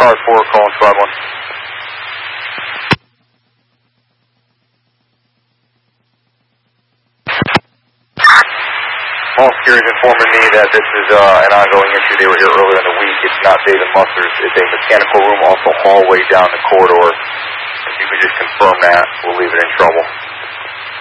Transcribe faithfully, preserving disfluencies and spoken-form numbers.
Car four, calling squad one. All security is informing me that this is uh, an ongoing issue. They were here earlier in the week. It's not Dave and Buster's. It's a mechanical room, also hallway down the corridor. If you could just confirm that, we'll leave it in trouble.